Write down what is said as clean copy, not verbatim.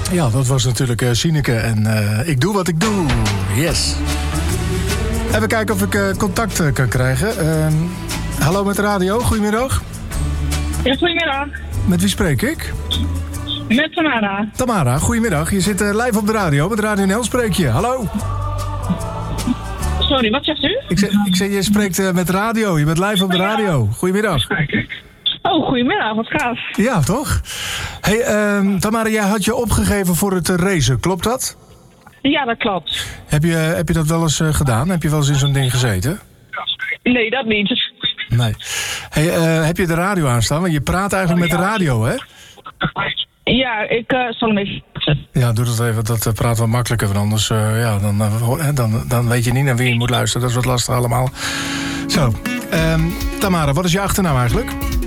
Ja, dat was natuurlijk Sineke en Ik doe wat ik doe. Yes. Even kijken of ik contact kan krijgen. Hallo met de radio, goedemiddag. Ja, goedemiddag. Met wie spreek ik? Met Tamara. Tamara, goedemiddag. Je zit live op de radio. Met Radio NL spreek je. Hallo. Sorry, wat zegt u? Ik zeg je spreekt met de radio. Je bent live op de radio. Goedemiddag. Oh, goedemiddag, wat gaaf. Ja, toch? Hey, Tamara, jij had je opgegeven voor het racen, klopt dat? Ja, dat klopt. Heb je dat wel eens gedaan? Heb je wel eens in zo'n ding gezeten? Nee, dat niet. Nee. Hey, heb je de radio aanstaan? Want je praat eigenlijk met de radio, hè? Ja, ik zal hem even zetten. Ja, doe dat even. Dat praat wel makkelijker. Want anders dan weet je niet naar wie je moet luisteren. Dat is wat lastig allemaal. Zo. Tamara, wat is je achternaam eigenlijk?